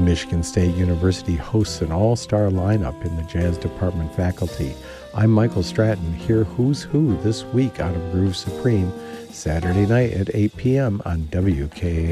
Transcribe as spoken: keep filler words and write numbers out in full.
Michigan State University hosts an all-star lineup in the jazz department faculty. I'm Michael Stratton. Hear Who's Who this week out of Groove Supreme, Saturday night at eight p.m. on W K A